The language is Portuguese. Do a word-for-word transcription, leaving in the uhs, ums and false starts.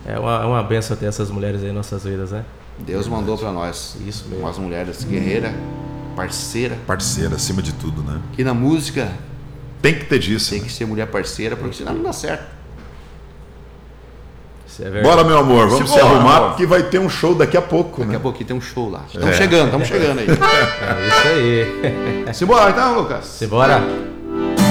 É uma, é uma benção ter essas mulheres aí em nossas vidas, né? Deus mandou para nós. Isso mesmo. Umas mulheres guerreiras, parceira. Parceira, acima de tudo, né? Que na música tem que ter disso. Tem né? que ser mulher parceira, porque senão não dá certo. Isso é verdade. Bora, meu amor, vamos se, se arrumar, amor. porque vai ter um show daqui a pouco. Daqui né? a pouquinho tem um show lá. Estamos É. chegando, estamos chegando aí. É isso aí. Simbora então, Lucas. Simbora.